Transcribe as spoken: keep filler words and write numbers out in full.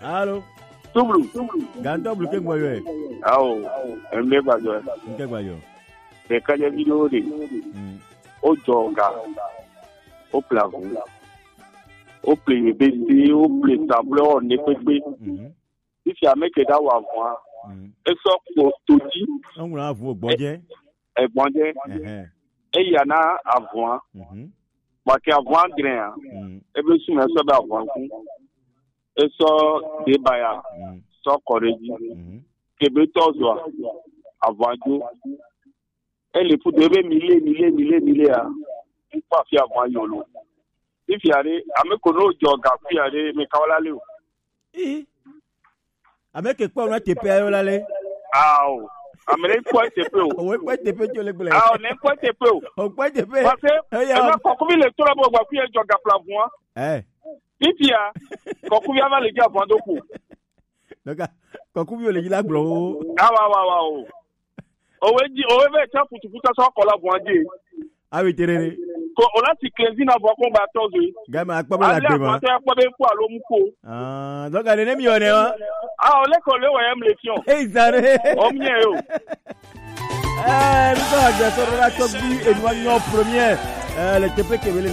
Allô? Tublu. Ganto bloqué moi yo. Ah oh, embe gbajo. Nke gbajo. E kaje video de. O joga. O plavo. O play besi, o play tableau ne pepe. Mhm. If you make that wa wan. E so ko toji. On va vous bonje. E bonje. Eh E yana avon. Mhm. Ba ke avon grain. E be su me so ba avon ku. E so de baya. So koreji. Kebe tozwa. Avon jo. E le fu debe mille mille mille mille a. Pa fi avon yolo. If you are ame kono joga fi are me kawala le o. Eh. Avec quoi on a T P ayo la le? Ah oh. Amene quoi T P o. O quoi T P tu le gbele. Ah on est quoi T P o. O quoi T P? Parce que on a combien le tour ba gba fi joga plavoin. Eh. If you are kokubi ava le ja avon doku. Donc kokubi le la glo. Ah wa wa wa o. Owe ji owe be cha futu futa so kola buanje. Ah oui terere. Ko ola ti cleanse na vo ko ba tozo. Gama akpa la gbe ma. Ah akpa be ku alo mu ko. Ah donc ale ne mi one wa. Ah ole ko le wa em le fion. Eh zare. O mie o. Eh nous avons déjà sur la top et nous en premier. Euh le T P que